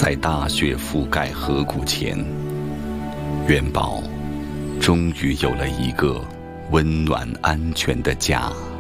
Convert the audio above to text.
在大雪覆盖河谷前，元宝终于有了一个温暖安全的家。